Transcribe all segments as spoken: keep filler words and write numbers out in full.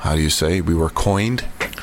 how do you say? We were coined.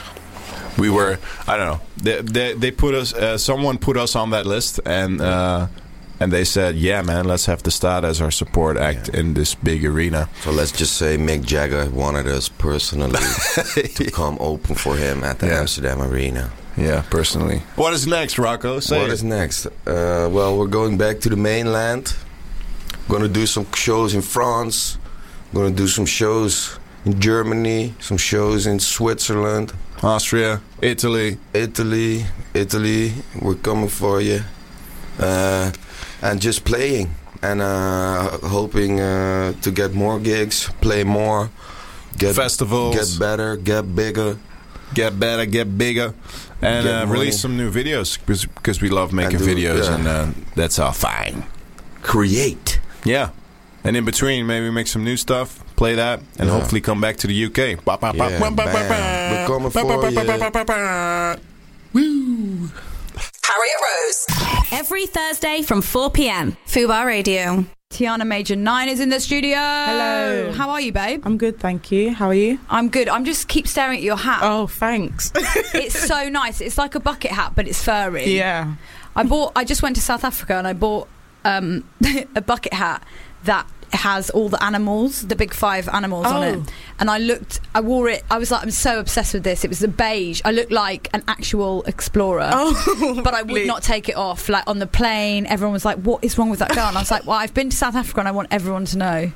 We were. I don't know. They they, they put us. Uh, someone put us on that list, and uh, and they said, "Yeah, man, let's have the Stad as our support act yeah. in this big arena." So let's just say Mick Jagger wanted us personally to come open for him at the yeah. Amsterdam Arena. Yeah, personally. What is next, Rocco? Say what it. is next? Uh, well, we're going back to the mainland. Going to do some shows in France. Going to do some shows in Germany. Some shows in Switzerland. Austria. Italy. Italy. Italy. We're coming for you. Uh, and just playing. And uh, hoping uh, to get more gigs. Play more. Get festivals. Get better. Get bigger. Get better. Get bigger. And uh, release some new videos. Because we love making do, videos. Yeah. And uh, that's our thing. Create. Yeah. And in between, maybe make some new stuff, play that, and yeah. hopefully come back to the U K. Yeah, we're coming for you. Woo! Harriet Rose. Every Thursday from four p.m. Fubar Radio. Tiana Major nine is in the studio. Hello. How are you, babe? I'm good, thank you. How are you? I'm good. I'm just keep staring at your hat. Oh, thanks. It's so nice. It's like a bucket hat, but it's furry. Yeah. I bought. I just went to South Africa and I bought um, a bucket hat that has all the animals, the big five animals oh. on it. And I looked, I wore it, I was like, I'm so obsessed with this. It was the beige. I looked like an actual explorer. Oh, but I would please. not take it off. Like on the plane, everyone was like, what is wrong with that girl? And I was like, well, I've been to South Africa and I want everyone to know.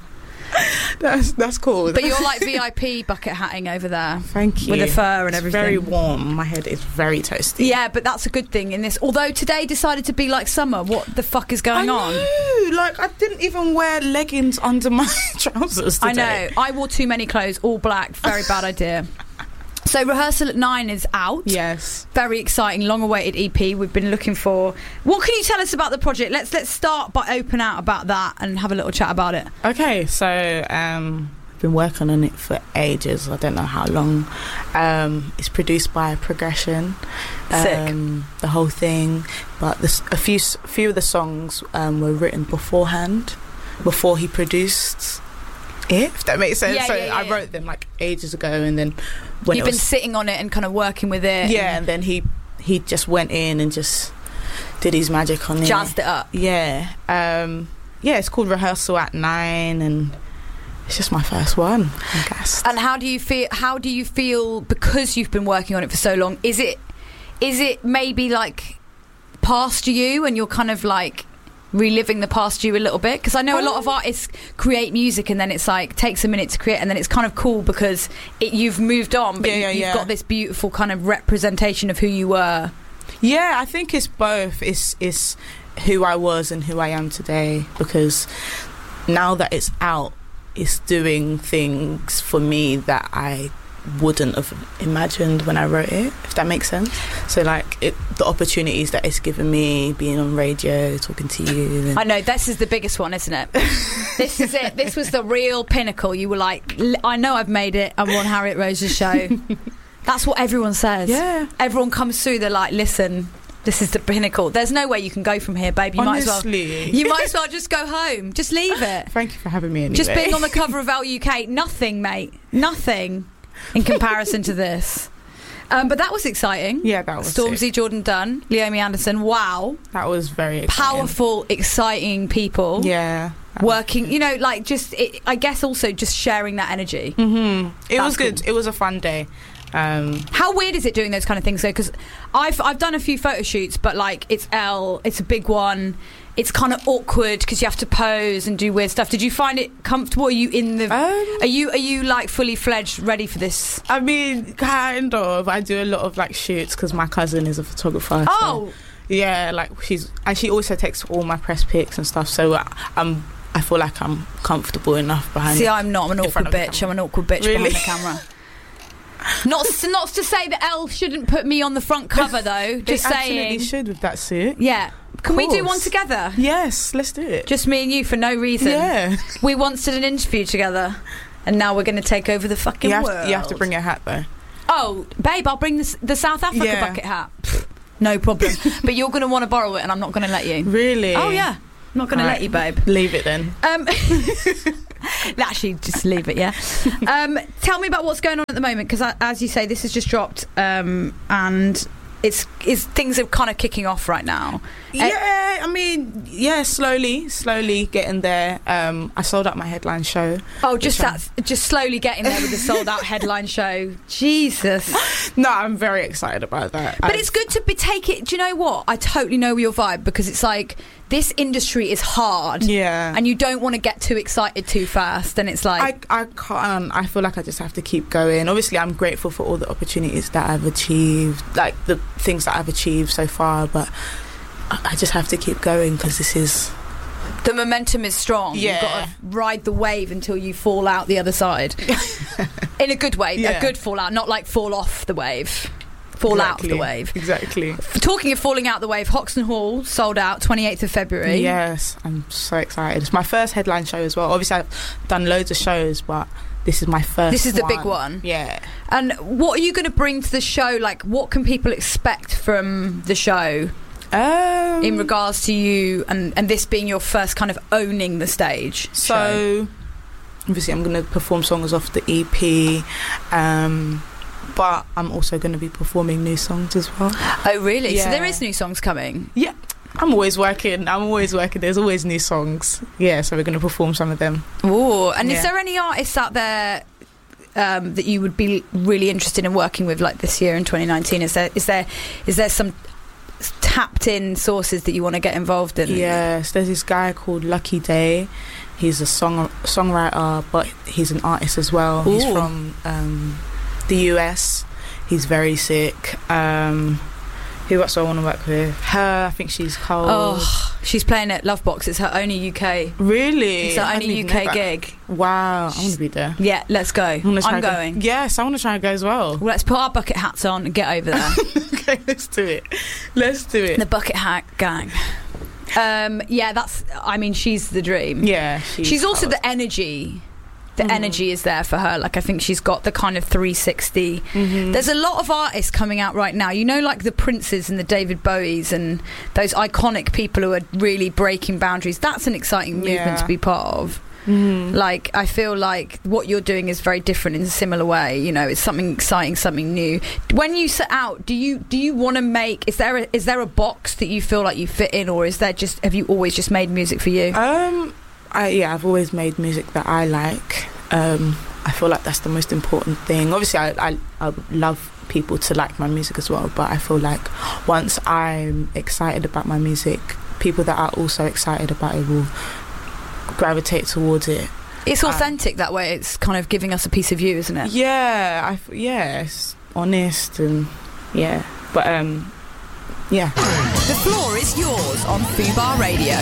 That's that's cool. But you're like V I P bucket hatting over there. Thank you. With the fur and it's everything. Very warm. My head is very toasty. Yeah, but that's a good thing in this. Although today decided to be like summer. What the fuck is going I on? Know. Like I didn't even wear leggings under my trousers today. I know. I wore too many clothes, all black. Very bad idea. So Rehearsal at Nine is out. Yes. Very exciting, long-awaited E P we've been looking for. What can you tell us about the project? Let's let's start by open out about that and have a little chat about it. Okay, so um, I've been working on it for ages. I don't know how long. Um, it's produced by Progression. Sick. Um, the whole thing. But this, a few few of the songs um, were written beforehand, before he produced it, if that makes sense. Yeah, so yeah, yeah, I yeah. wrote them like ages ago, and then when You've it been was, sitting on it and kind of working with it. yeah, and then he he just went in and just did his magic on it, jazzed it up. Yeah, um, yeah. It's called Rehearsal at Nine, and it's just my first one, I guess. And how do you feel? How do you feel because you've been working on it for so long? Is it is it maybe like past you, and you're kind of like reliving the past you a little bit? Because I know a lot of artists create music and then it's like takes a minute to create, and then it's kind of cool because it, you've moved on, but Yeah, yeah, you, you've yeah. got this beautiful kind of representation of who you were. Yeah, I think it's both. It's it's who I was and who I am today, because now that it's out, it's doing things for me that I wouldn't have imagined when I wrote it, if that makes sense. So like it, the opportunities that it's given me, being on radio, talking to you, and I know this is the biggest one, isn't it? This is it. This was the real pinnacle. You were like, "L- I know I've made it. I'm on Harriet Rose's show." That's what everyone says. Yeah. Everyone comes through, they're like, listen, this is the pinnacle. There's no way you can go from here, babe. You might as well Honestly. You might as well just go home. Just leave it. Thank you for having me anyway. Just being on the cover of L U K, nothing, mate. Nothing in comparison to this. Um, but that was exciting. Yeah, that was Stormzy, sick. Jordan Dunn, Leomi Anderson. Wow. That was very exciting. Powerful, exciting people. Yeah. Working, you know, like just, it, I guess also just sharing that energy. Mm-hmm. It That's was good. cool. It was a fun day. Um, How weird is it doing those kind of things though? Because I've I've done a few photo shoots, but like it's L, it's a big one. It's kind of awkward because you have to pose and do weird stuff. Did you find it comfortable? Are you in the? Um, are you are you like fully fledged, ready for this? I mean, kind of. I do a lot of like shoots because my cousin is a photographer. Oh, so, yeah, like she's and she also takes all my press pics and stuff. So I, I'm. I feel like I'm comfortable enough behind. see, I'm not. I'm an in front awkward of the bitch. I'm an awkward bitch Really? behind the camera. Not to, not to say that Elle shouldn't put me on the front cover though. They Just absolutely saying. should with that suit. Yeah. Can we do course. one together? Yes, let's do it. Just me and you for no reason. Yeah. We once did an interview together, and now we're going to take over the fucking You have, world. you have to bring a hat though. Oh, babe, I'll bring the, the South Africa Yeah. bucket hat. Pfft, no problem. But you're going to want to borrow it, and I'm not going to let you. Really? Oh yeah, I'm not going to let Alright. you, babe. Leave it then. Um, Actually, just leave it, yeah. Um, tell me about what's going on at the moment, because as you say, this has just dropped, um, and it's, it's things are kind of kicking off right now. Yeah, I mean, yeah, slowly, slowly getting there. Um, I sold out my headline show. Oh, just that, just slowly getting there with the sold out headline show. Jesus. No, I'm very excited about that. But I've, it's good to be take it. Do you know what? I totally know your vibe, because it's like this industry is hard. Yeah. And you don't want to get too excited too fast. And it's like I, I can't. I feel like I just have to keep going. Obviously, I'm grateful for all the opportunities that I've achieved, like the things that I've achieved so far. But I just have to keep going, because this is... The momentum is strong. Yeah. You've got to ride the wave until you fall out the other side. In a good way. Yeah. A good fall out. Not like fall off the wave. Fall exactly. out of the wave. Exactly. Talking of falling out the wave, Hoxton Hall sold out twenty-eighth of February. Yes, I'm so excited. It's my first headline show as well. Obviously, I've done loads of shows, but this is my first This is the one. big one. Yeah. And what are you going to bring to the show? Like, what can people expect from the show? Um, in regards to you and, and this being your first kind of owning the stage so show. Obviously I'm going to perform songs off the E P, um, but I'm also going to be performing new songs as well. Oh really? Yeah. So there is new songs coming? Yeah, I'm always working I'm always working there's always new songs. Yeah, so we're going to perform some of them. Ooh, and Yeah. is there any artists out there um, that you would be really interested in working with, like this year in twenty nineteen? Is there is there is there some tapped in sources that you want to get involved in? Yes, there's this guy called Lucky Day. He's a song songwriter, but he's an artist as well. He's Ooh. from um, the U S. He's very sick. Um, who else do I want to work with? Her, I think she's cold. Oh, she's playing at Lovebox. It's her only U K. Really? It's her I only didn't U even K know that. gig. Wow, I want to be there. Yeah, let's go. I wanna try I'm and go- going. Yes, I want to try and go as well. Well, let's put our bucket hats on and get over there. Okay, let's do it. Let's do it. The bucket hat gang. Um, yeah, that's. I mean, she's the dream. Yeah, she's, she's also cold. the energy. The Mhm. energy is there for her. Like, I think she's got the kind of three sixty. Mhm. There's a lot of artists coming out right now. You know, like the Princes and the David Bowies and those iconic people who are really breaking boundaries. That's an exciting movement Yeah. to be part of. Mhm. Like, I feel like what you're doing is very different in a similar way. You know, it's something exciting, something new. When you set out, do you do you want to make? Is there a, is there a box that you feel like you fit in, or is there just have you always just made music for you? Um, I yeah, I've always made music that I like. Um, I feel like that's the most important thing. Obviously, I, I I would love people to like my music as well, but I feel like once I'm excited about my music, people that are also excited about it will gravitate towards it. It's Uh, authentic that way. It's kind of giving us a piece of you, isn't it? Yeah, I f- yeah, it's honest and yeah, but um, yeah. The floor is yours on Fubar Radio.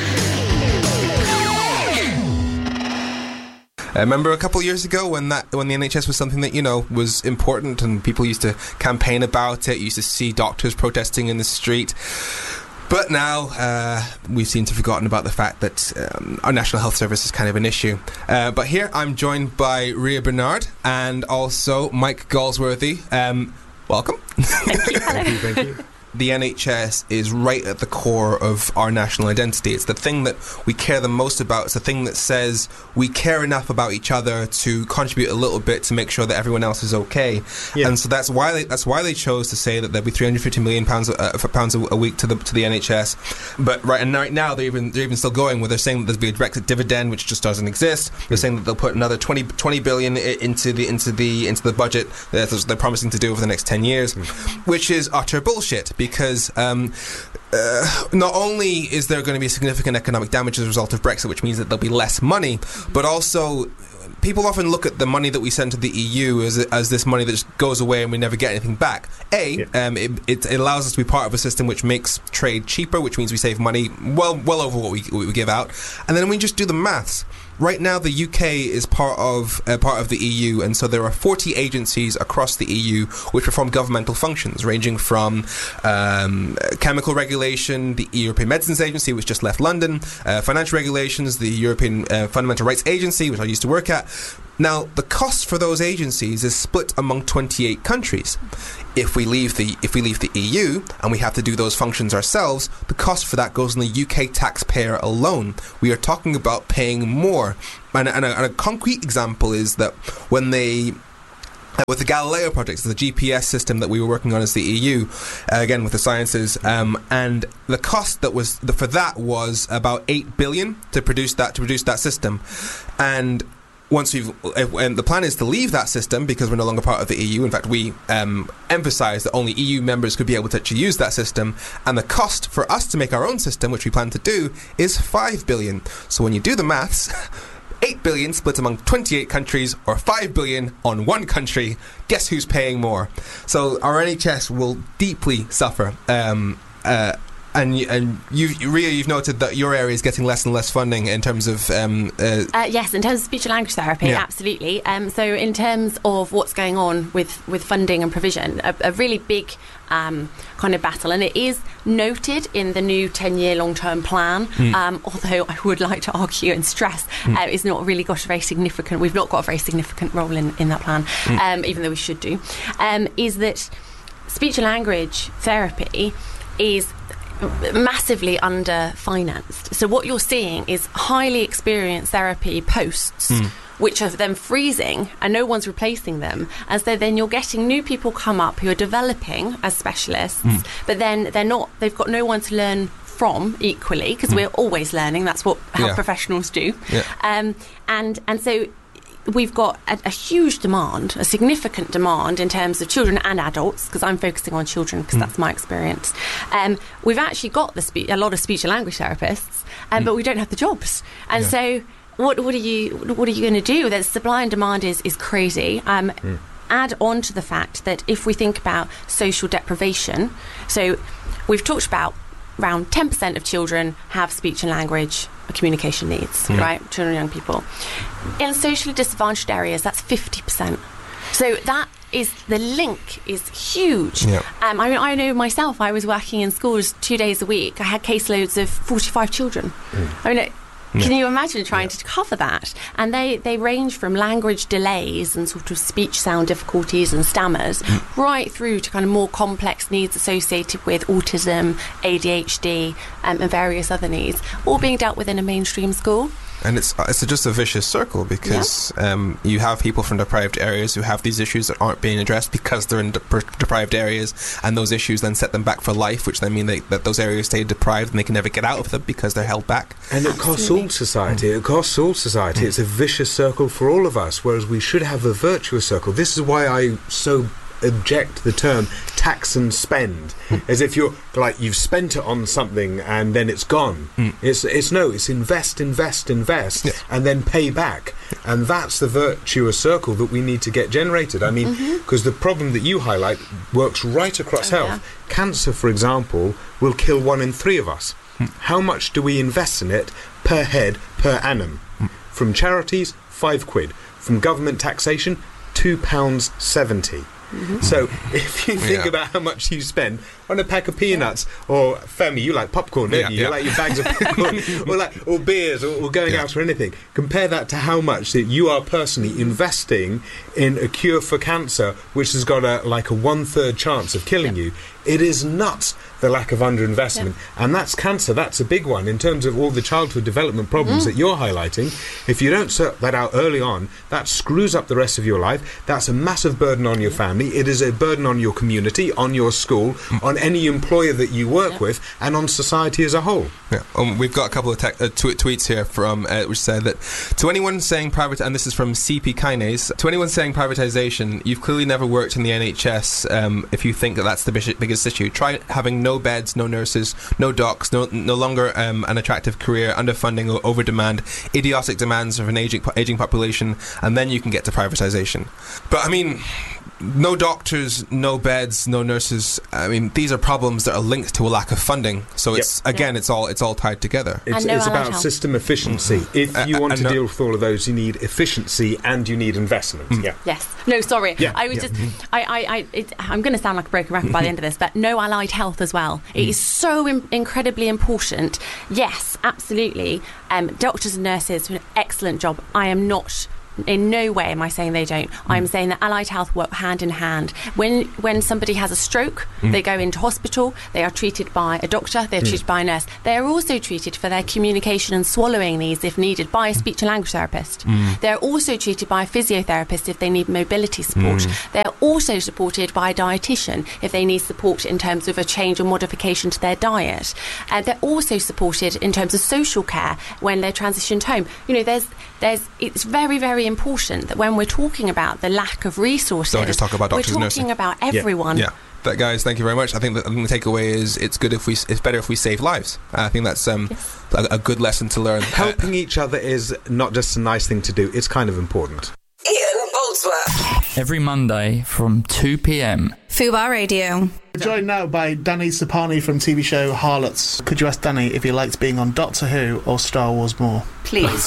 I remember a couple of years ago when that when the N H S was something that, you know, was important and people used to campaign about it. You used to see doctors protesting in the street. But now uh, we seem to have forgotten about the fact that um, our National Health Service is kind of an issue. Uh, but here I'm joined by Ria Bernard and also Mike Galsworthy. Um, welcome. Thank you. Hello. Thank you, thank you. The N H S is right at the core of our national identity. It's the thing that we care the most about. It's the thing that says we care enough about each other to contribute a little bit to make sure that everyone else is okay. Yeah. And so that's why they that's why they chose to say that there'd be three hundred fifty million pounds uh, pounds a, a week to the to the N H S. But right and right now they're even they're even still going where they're saying that there'll be a Brexit dividend, which just doesn't exist. They're saying that they'll put another twenty, twenty billion into the into the into the budget that they're promising to do over the next ten years, mm. which is utter bullshit. Because um, uh, not only is there going to be significant economic damage as a result of Brexit, which means that there'll be less money, but also people often look at the money that we send to the E U as as this money that just goes away and we never get anything back. A, yeah. um, it, it allows us to be part of a system which makes trade cheaper, which means we save money well well over what we, what we give out. And then we just do the maths. Right now, the U K is part of uh, part of the E U, and so there are forty agencies across the E U which perform governmental functions, ranging from um, chemical regulation, the European Medicines Agency, which just left London, uh, financial regulations, the European uh, Fundamental Rights Agency, which I used to work at. Now, the cost for those agencies is split among twenty-eight countries. If we leave the if we leave the E U and we have to do those functions ourselves, the cost for that goes on the U K taxpayer alone. We are talking about paying more. And, and, a, and a concrete example is that when they Uh, with the Galileo project, so the G P S system that we were working on as the E U, uh, again with the sciences, um, and the cost that was the, for that was about eight billion to produce that to produce that system, and once we've uh, and the plan is to leave that system because we're no longer part of the E U. In fact, we um, emphasise that only E U members could be able to actually use that system, and the cost for us to make our own system, which we plan to do, is five billion. So when you do the maths. eight billion split among twenty-eight countries, or five billion on one country. Guess who's paying more? So our N H S will deeply suffer. Um, uh, and and you, Ria, you've noted that your area is getting less and less funding in terms of um, uh, uh, yes, in terms of speech and language therapy, yeah. absolutely. Um, so in terms of what's going on with, with funding and provision, a, a really big um, kind of battle, and it is noted in the new ten-year long-term plan. Mm. Um, although I would like to argue and stress, mm. uh, it's not really got a very significant. We've not got a very significant role in, in that plan, mm. um, even though we should do. Um, is that speech and language therapy is massively under-financed. So what you're seeing is highly experienced therapy posts, mm. which are then freezing, and no one's replacing them. And so then you're getting new people come up who are developing as specialists, mm. but then they're not. They've got no one to learn from equally, because mm. we're always learning. That's what how yeah. professionals do. Yeah. Um, and and so. We've got a, a huge demand, a significant demand in terms of children and adults, because I'm focusing on children because mm. that's my experience. Um, we've actually got the spe- a lot of speech and language therapists, um, mm. but we don't have the jobs. And yeah. so, what what are you what are you going to do? The supply and demand is is crazy. Um, mm. Add on to the fact that if we think about social deprivation, so we've talked about around ten percent of children have speech and language communication needs, mm. right? Children and young people. In socially disadvantaged areas, that's fifty percent. So that is, the link is huge. Yeah. Um, I mean, I know myself, I was working in schools two days a week. I had caseloads of forty-five children. Mm. I mean, it, Can you imagine trying yeah. to cover that? And they, they range from language delays and sort of speech sound difficulties and stammers mm. right through to kind of more complex needs associated with autism, A D H D, um, and various other needs, all being dealt with in a mainstream school. And it's it's just a vicious circle, because yeah. um, you have people from deprived areas who have these issues that aren't being addressed because they're in de- deprived areas, and those issues then set them back for life, which then mean they, that those areas stay deprived and they can never get out of them because they're held back. And it costs all society. Mm. It costs all society. Mm. It's a vicious circle for all of us, whereas we should have a virtuous circle. This is why I so object the term tax and spend, mm. as if you're like you've spent it on something and then it's gone. Mm. It's it's no, it's invest, invest, invest, yeah. and then pay back, and that's the virtuous circle that we need to get generated. I mean, because mm-hmm. the problem that you highlight works right across oh, health. Yeah. Cancer, for example, will kill one in three of us. Mm. How much do we invest in it per head per annum? Mm. From charities, five quid. From government taxation, two pounds seventy. Mm-hmm. So if you think yeah. about how much you spend on a pack of peanuts, or Femi, you like popcorn, don't yeah, you? Yeah. You like your bags of popcorn, or like or beers, or, or going yeah. out or anything. Compare that to how much that you are personally investing in a cure for cancer, which has got a like a one third chance of killing yeah. you. It is nuts, the lack of underinvestment, yeah. and that's cancer. That's a big one in terms of all the childhood development problems mm. that you're highlighting. If you don't sort that out early on, that screws up the rest of your life. That's a massive burden on your family. It is a burden on your community, on your school, mm. on any employer that you work yeah. with, and on society as a whole. Yeah, um, we've got a couple of te- uh, tw- tweets here from uh, which said that to anyone saying private, and this is from C P Kinase, to anyone saying privatisation, you've clearly never worked in the N H S. Um, if you think that that's the biggest, biggest issue, try having no beds, no nurses, no docs, no no longer um, an attractive career, underfunding or over demand, idiotic demands of an aging aging population, and then you can get to privatisation. But I mean, no doctors, no beds, no nurses. I mean, these are problems that are linked to a lack of funding. So it's yep. again, yeah. it's all it's all tied together. It's, no it's about help. system efficiency. Mm-hmm. If you uh, want to no deal with all of those, you need efficiency and you need investment. Mm. Yeah. Yes. No, sorry. Yeah. I was yeah. just. I. I. I it, I'm going to sound like a broken record by the end of this, but no allied health as well. It mm. is so im- incredibly important. Yes, absolutely. Um, doctors and nurses do an excellent job. I am not in no way am I saying they don't. I'm saying that allied health work hand in hand. When when somebody has a stroke, mm. they go into hospital, they are treated by a doctor, they're mm. treated by a nurse. They are also treated for their communication and swallowing needs, if needed, by a speech and language therapist. Mm. They're also treated by a physiotherapist if they need mobility support. Mm. They're also supported by a dietitian if they need support in terms of a change or modification to their diet. And they're also supported in terms of social care when they're transitioned home. You know, there's there's it's very, very important that when we're talking about the lack of resources, don't just talk about doctors we're and talking nursing. about everyone. Yeah. yeah. But guys, thank you very much. I think that I think the takeaway is it's good if we it's better if we save lives. I think that's um, yes. a, a good lesson to learn. Helping each other is not just a nice thing to do; it's kind of important. Ian Boldsworth. Every Monday from two p.m. Fubar Radio. We're joined now by Danny Sapani from T V show Harlots. Could you ask Danny if he liked being on Doctor Who or Star Wars more? Please.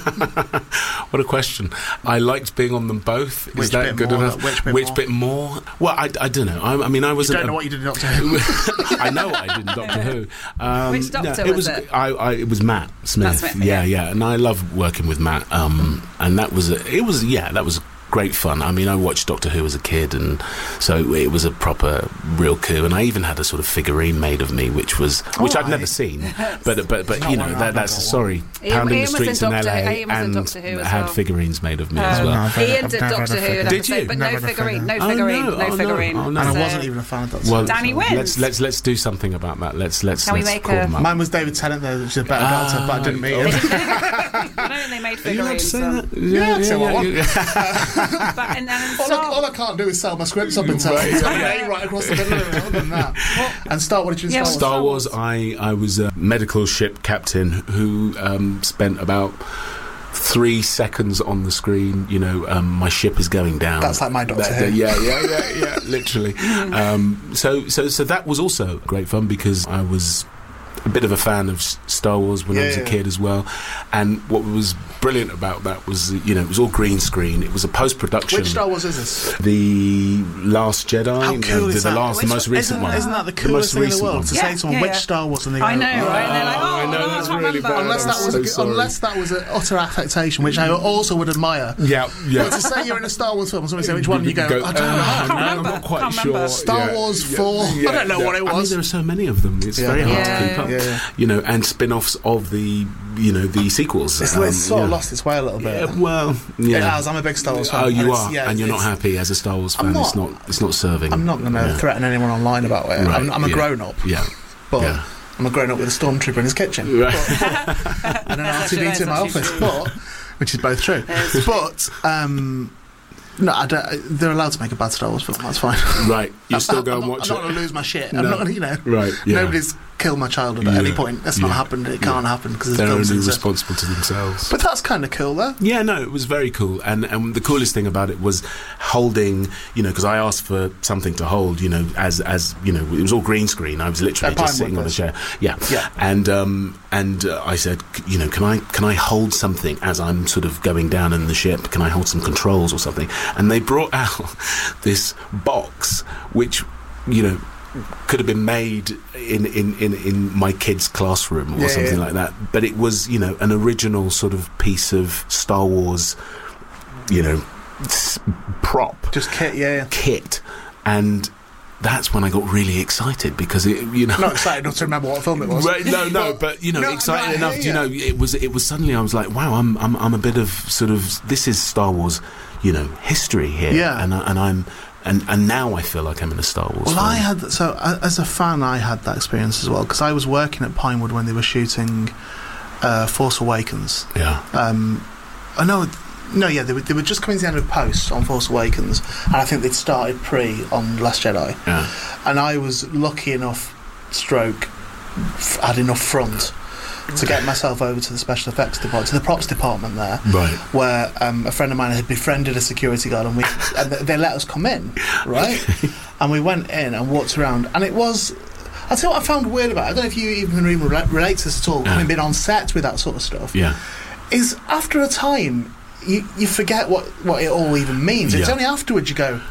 What a question. I liked being on them both. Which Is that bit good more, enough? Which bit which more? bit more? Well, I, I don't know. I, I mean, I was. You don't know what you did in Doctor Who. I know what I did in Doctor Who. Um, Which Doctor no, it was was it? I, I, it was Matt Smith. Matt Smith, yeah, okay. yeah, and I love working with Matt. Um, and that was a, it was yeah, that was great fun. I mean, I watched Doctor Who as a kid, and so it was a proper, real coup. And I even had a sort of figurine made of me, which was which oh, I've I, never seen. But but but you know that, that's a sorry. Ian, Pounding Ian the streets in, in L A Ian was in Doctor Who and as had well. figurines made of me Um, as well. No, Ian did Doctor Who, an Did episode, you? but Never no had a figurine, no Oh, figurine, no. no Oh, figurine. no. Oh, no. And I So- wasn't even a fan of Doctor Well, Who. Danny wins. Let's let's let's do something about that. Let's let's Can we let's make call a- them up. Mine was David Tennant, though, which is a better Ah, Doctor, but I didn't meet oh. him. I don't think they made Are you allowed to figurines. say um, that? Yeah, say what I want. yeah. But and, and All I, Star- all I can't do is sell my scripts up until Right. it's A right across the middle of it. Other than that, and Star. What did you do? Yeah, in Star Star Wars? Wars, I, I was a medical ship captain who um, spent about three seconds on the screen. You know, um, my ship is going down. That's like my Doctor That- Who. Yeah, yeah, yeah, yeah, literally. Um, so, so, so that was also great fun because I was a bit of a fan of S- Star Wars when I Yeah, was a yeah. kid as well. And what was brilliant about that was, you know, it was all green screen. It was a post-production. Which Star Wars is this? The Last Jedi. How cool uh, is the, that? the last, the Which most one- recent Isn't, one. isn't that the The coolest most thing in the recent world? one. To Yeah, say to someone, yeah, which yeah. Star Wars, and they go, I know, oh, right? And they're like, oh, I know, no, I that's can't really remember. bad. Unless that I'm was so a, sorry. unless that was an utter affectation, which I also would admire. Yeah, yeah. But to say you're in a Star Wars film, and somebody say which one, you go, Go, I don't know. uh, no, I'm remember. not quite Can't sure. remember. Star Yeah, Wars yeah, four. yeah, I don't know yeah. what it I mean, was. there are so many of them. It's Yeah. very hard Yeah, to keep yeah. up. Yeah, yeah. You know, and spin-offs of the, you know, the sequels. It's, Um, it's sort of yeah. lost its way a little bit. Yeah, well, yeah. It has. I'm a big Star Wars fan. Oh, you and it's- are, yeah, and you're not it's- happy as a Star Wars I'm fan. It's not. not. It's not serving. I'm not going to Yeah. threaten anyone online about it. Right, I'm, I'm a yeah. grown-up, Yeah, but yeah. I'm a grown-up with a stormtrooper in his kitchen. Right. and an R That's two D two in my actually office, true. but which is both true. But um, no, I don't, they're allowed to make a bad Star Wars film. That's fine. Right, you still go I'm and not, watch I'm it. not going to lose my shit. No. I'm not, gonna, you know. Right, yeah. Nobody's killed my childhood at any Yeah. point. That's Yeah. not happened. It can't happen because They're films only exist. responsible to themselves. But that's kind of cool, though. Yeah, no, it was very cool, and and the coolest thing about it was holding, you know, because I asked for something to hold, you know, as as you know, it was all green screen. I was literally At just Pinewood sitting on a was. chair, yeah, Yeah. and um and uh, I said, c- you know, can I can I hold something as I'm sort of going down in the ship? Can I hold some controls or something? And they brought out this box, which, you know, could have been made in, in, in, in my kid's classroom or Yeah, something yeah. like that. But it was, you know, an original sort of piece of Star Wars, you know, s- prop Just kit, yeah. yeah. kit, and that's when I got really excited because it, you know, Not excited not to remember what film it was. Right, no, no, but you know, No, excited no, I enough. hear You know, you. it was. It was suddenly. I was like, wow, I'm, I'm, I'm a bit of sort of. This is Star Wars, you know, history here. Yeah. and I, and I'm, and and now I feel like I'm in a Star Wars. Well, film. I had so uh, as a fan, I had that experience as well because I was working at Pinewood when they were shooting uh, Force Awakens. Yeah. Um, I know. No, yeah, they were, they were just coming to the end of post on Force Awakens, and I think they'd started pre on Last Jedi. Yeah. And I was lucky enough, stroke, f- had enough front to get myself over to the special effects department, to the props department there, Right. where um, a friend of mine had befriended a security guard, and we and th- they let us come in, right? And we went in and walked around, and it was. I'll tell you what I found weird about it. I don't know if you even can even relate, relate to this at all, Yeah. having been on set with that sort of stuff. Yeah. Is after a time, you, you forget what, what it all even means. It's Yeah. only afterwards you go,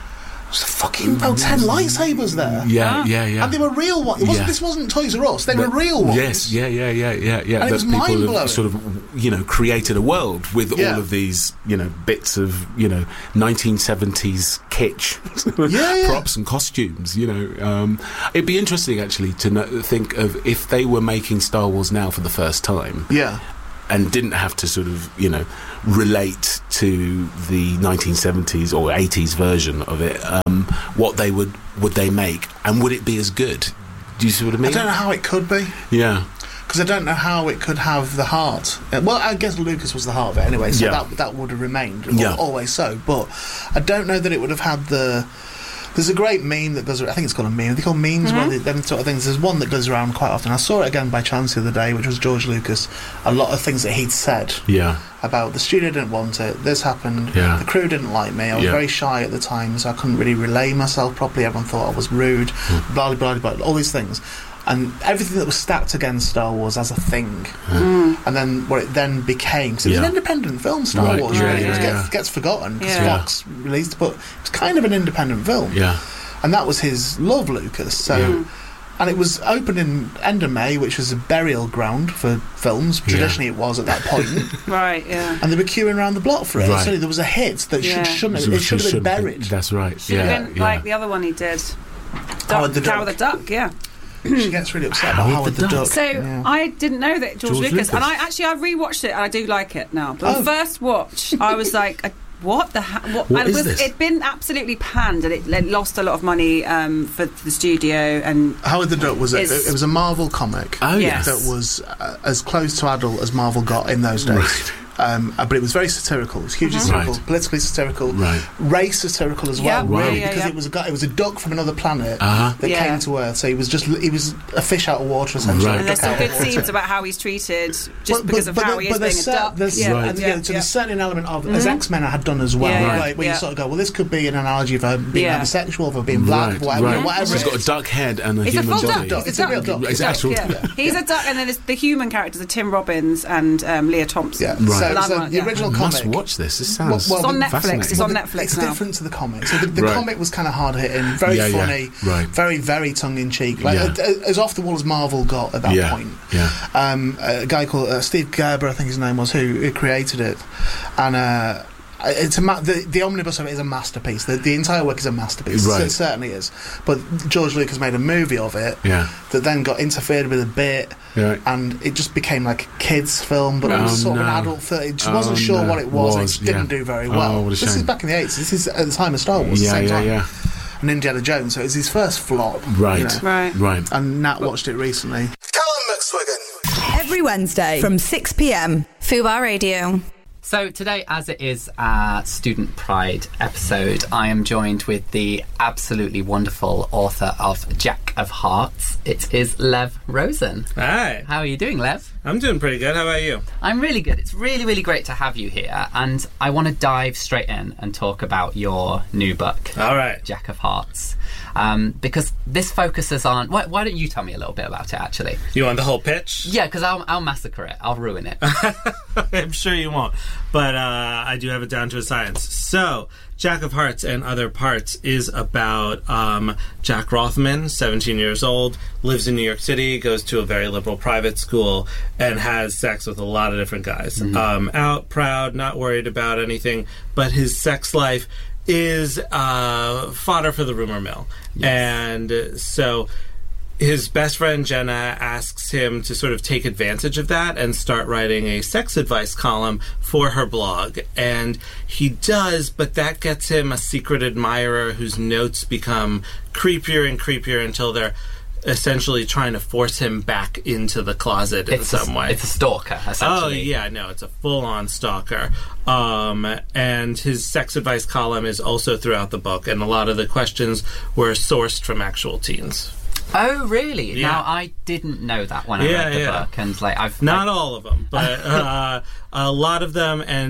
There's fucking about ten lightsabers there. Yeah, ah. yeah, yeah. And they were real ones. It wasn't, yeah. This wasn't Toys R Us. They but, were real ones. Yes, yeah, yeah, yeah, yeah, yeah. And that it was people mind-blowing. have sort of, you know, created a world with yeah. all of these, you know, bits of, you know, nineteen seventies kitsch yeah, yeah. props and costumes. You know, um, it'd be interesting actually to know, think of if they were making Star Wars now for the first time. Yeah. And didn't have to sort of, you know, relate to the nineteen seventies or eighties version of it. Um, what they would would they make, and would it be as good? Do you see what I mean? I don't know how it could be. Yeah, because I don't know how it could have the heart. Uh, well, I guess Lucas was the heart of it anyway, so yeah. that that would have remained yeah. always so. But I don't know that it would have had the. There's a great meme that goes. I think it's called a meme. They call memes, Mm-hmm. one of them sort of things. There's one that goes around quite often. I saw it again by chance the other day, which was George Lucas. A lot of things that he'd said yeah. about the studio didn't want it. This happened. Yeah. The crew didn't like me. I was yeah. very shy at the time, so I couldn't really relay myself properly. Everyone thought I was rude. Mm. Blah blah blah blah. All these things. And everything that was stacked against Star Wars as a thing, Mm. and then what it then became, because it was Yeah. an independent film, Star Right, Wars, yeah, really. yeah, it was, yeah. gets, gets forgotten because Yeah. Fox released it, but it was kind of an independent film. Yeah. And that was his love, Lucas. So, Yeah. and it was opened in end of May, which was a burial ground for films. Traditionally, it was at that point. Right, yeah. And they were queuing around the block for it. Right. So there was a hit that Yeah. should, shouldn't have, it should have been buried. That's right. Should yeah, have been yeah. like the other one he did. Duck, Howard the Duck. Howard the Duck, yeah. She gets really upset about Howard Howard the the Duck. Duck. So Yeah. I didn't know that George, George Lucas, Lucas. and I actually I rewatched it and I do like it now. But Oh. the first watch, I was like, uh, "What the? Ha- what?" What and is it was, this? It'd been absolutely panned, and it, it lost a lot of money um, for the studio. And Howard the Duck was a, It's- it was a Marvel comic Oh Yes. that was uh, as close to adult as Marvel got in those days. Right. Um, uh, but it was very satirical. It was hugely Mhm. satirical, Right. politically satirical, Right. race satirical as Yeah, well. Wow. Really, yeah, because yeah. it was a guy, it was a duck from another planet Uh-huh. that Yeah. came to Earth. So he was just he was a fish out of water essentially. Right. a And there's duck some out good of water. scenes about how he's treated just Well, because of how there- he is being there's a cer- duck. There's, Yeah, Right. and, yeah, yeah, so yeah. there's certainly an element of, Mhm. as X-Men had done as well, Yeah, where, right. where Yeah. you sort of go, well, this could be an analogy for being Yeah. homosexual, for being black, Right, whatever, right. whatever He's it got a is. duck head and a He's a human full body. duck. It's He's a a real duck. duck. It's Yeah, actual. yeah. He's a duck, and then there's the human characters are Tim Robbins and um, Leah Thompson. Yeah, Right. so, That so one, the yeah. original I comic. must watch this. This sounds Well, It's on Netflix. fascinating. It's on the- Netflix It's now. different to the comic. So the, the Right. comic was kind of hard hitting, very Yeah, yeah. funny, Right. very very tongue in cheek, like Yeah. uh, as off the wall as Marvel got at that Yeah. point. Yeah. Um, a guy called uh, Steve Gerber, I think his name was, who, who created it, and. Uh, It's a ma- the, the omnibus of it is a masterpiece. The, the entire work is a masterpiece. Right. So it certainly is. But George Lucas made a movie of it Yeah. that then got interfered with a bit, Right. and it just became like a kids' film, but it was Oh, sort of an no. adult film. It just Oh, wasn't sure no. what it was. and Was, it just didn't yeah. do very Oh, well. what a This is shame. back in the eighties. This is at the time of Star Wars. Yeah, at the yeah, same time. yeah. And Indiana Jones. So it was his first flop. Right. you know. Right. Right. And Nat watched it recently. Callum McSwiggan. Every Wednesday from six p.m. Fubar Radio. So today, as it is our Student Pride episode, I am joined with the absolutely wonderful author of Jack of Hearts. It is Lev Rosen. Hi. How are you doing, Lev? I'm doing pretty good. How about you? I'm really good. It's really, really great to have you here. And I want to dive straight in and talk about your new book. All right. Jack of Hearts. Um, because this focuses on... Why, why don't you tell me a little bit about it, actually? You want the whole pitch? Yeah, because I'll, I'll massacre it. I'll ruin it. I'm sure you won't. But uh, I do have it down to a science. So, Jack of Hearts and Other Parts is about um, Jack Rothman, seventeen years old, lives in New York City, goes to a very liberal private school, and has sex with a lot of different guys. Mm-hmm. Um, out, proud, not worried about anything, but his sex life is uh, fodder for the rumor mill. Yes. And uh, so his best friend Jenna asks him to sort of take advantage of that and start writing a sex advice column for her blog. And he does, but that gets him a secret admirer whose notes become creepier and creepier until they're essentially trying to force him back into the closet in It's some a, way. It's a stalker, Oh, essentially. yeah, no, it's a full-on stalker. Um, and his sex advice column is also throughout the book, and a lot of the questions were sourced from actual teens. Oh, really? Yeah. Now, I didn't know that when I Yeah, read the yeah. book, and like I've Not I, all of them, but uh, a lot of them, and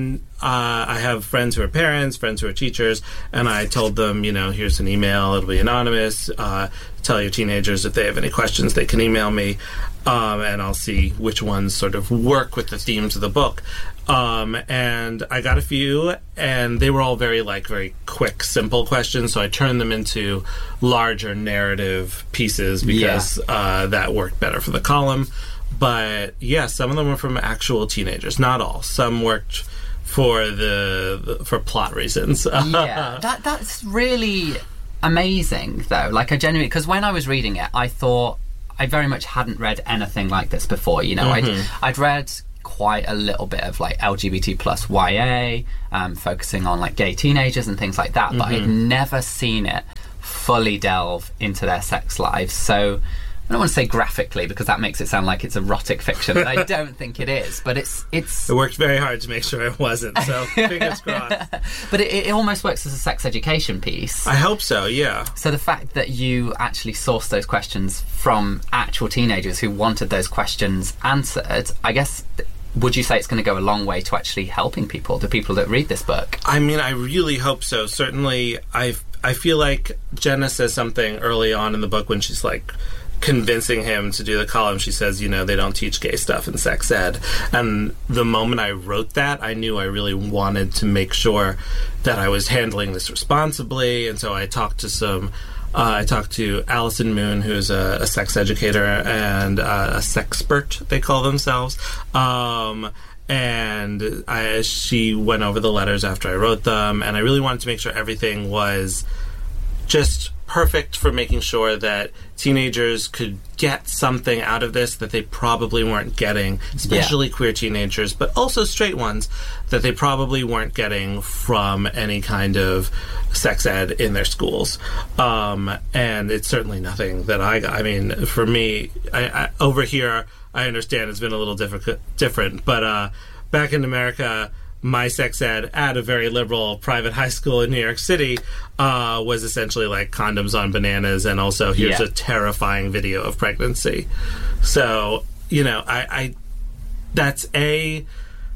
uh, I have friends who are parents, friends who are teachers, and I told them, you know, here's an email, it'll be anonymous. Uh, tell your teenagers if they have any questions, they can email me, um, and I'll see which ones sort of work with the themes of the book. Um, and I got a few, and they were all very, like, very quick, simple questions, so I turned them into larger narrative pieces because yeah. uh, that worked better for the column. But, yeah, some of them were from actual teenagers. Not all. Some worked for the, the for plot reasons. Yeah, that that's really amazing, though. Like, I genuinely... Because when I was reading it, I thought... I very much hadn't read anything like this before, you know. Mm-hmm. I'd, I'd read quite a little bit of, like, L G B T plus Y A, um, focusing on, like, gay teenagers and things like that, mm-hmm. but I'd never seen it fully delve into their sex lives. So... I don't want to say graphically because that makes it sound like it's erotic fiction, but I don't think it is. But it's it's. It worked very hard to make sure it wasn't. So fingers crossed. But it, it almost works as a sex education piece. I hope so. Yeah. So the fact that you actually sourced those questions from actual teenagers who wanted those questions answered, I guess. Would you say it's going to go a long way to actually helping people, the people that read this book? I mean, I really hope so. Certainly, I I feel like Jenna says something early on in the book when she's like. Convincing him to do the column. She says, you know, they don't teach gay stuff in sex ed. And the moment I wrote that, I knew I really wanted to make sure that I was handling this responsibly. And so I talked to some, uh, I talked to Allison Moon, who's a, a sex educator and uh, a sexpert, they call themselves. Um, and I, she went over the letters after I wrote them. And I really wanted to make sure everything was just perfect for making sure that teenagers could get something out of this that they probably weren't getting, especially yeah. queer teenagers, but also straight ones, that they probably weren't getting from any kind of sex ed in their schools. Um, and it's certainly nothing that I got. I mean, for me, I, I, over here, I understand it's been a little difficult, different, but uh, back in America, my sex ed at a very liberal private high school in New York City uh, was essentially like condoms on bananas, and also here's yeah. a terrifying video of pregnancy. So, you know, I, I that's a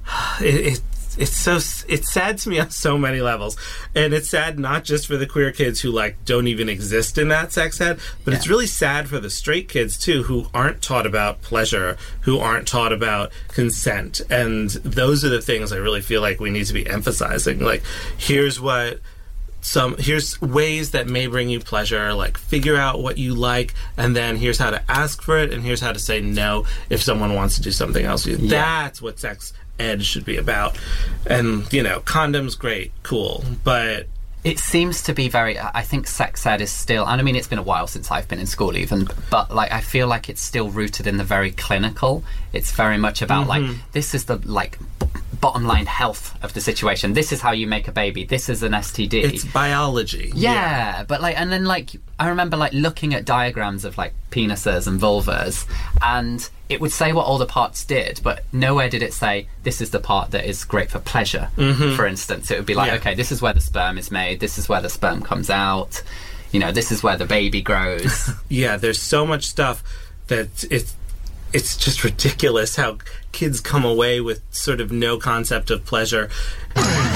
it, it it's so it's sad to me on so many levels, and it's sad not just for the queer kids who like don't even exist in that sex ed, but yeah. it's really sad for the straight kids too, who aren't taught about pleasure, who aren't taught about consent. And those are the things I really feel like we need to be emphasizing. Like, here's what some here's ways that may bring you pleasure, like figure out what you like, and then here's how to ask for it, and here's how to say no if someone wants to do something else with you. Yeah. That's what sex ed should be about. And, you know, condoms, great, cool, but it seems to be very, I think sex ed is still, and I mean, it's been a while since I've been in school even, but like I feel like it's still rooted in the very clinical. It's very much about mm-hmm. like, this is the like b- bottom line health of the situation. This is how you make a baby. This is an S T D. It's biology. Yeah, yeah. But like, and then like, I remember like looking at diagrams of like penises and vulvas, and it would say what all the parts did, but nowhere did it say, this is the part that is great for pleasure, mm-hmm. for instance. It would be like, yeah. okay, this is where the sperm is made, this is where the sperm comes out, you know, this is where the baby grows. Yeah, there's so much stuff that it's, it's just ridiculous how kids come away with sort of no concept of pleasure.